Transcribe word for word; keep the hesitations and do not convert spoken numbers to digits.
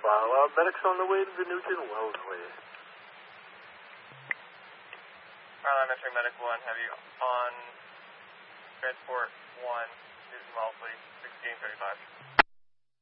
file. Uh, medics on the way to the Newton Wellesley. Carline, entering medic one, have you on transport one, Newton Wellesley, sixteen thirty-five.